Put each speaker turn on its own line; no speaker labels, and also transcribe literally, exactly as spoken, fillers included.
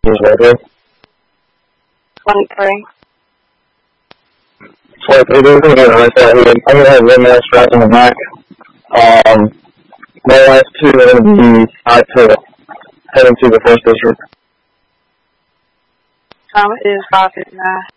Is ready.
twenty-three.
twenty-three, this is going to right there. I'm going to have one more strap in the back. Um, my last two are going to be tied to heading to the first district.
Time is five fifty-nine.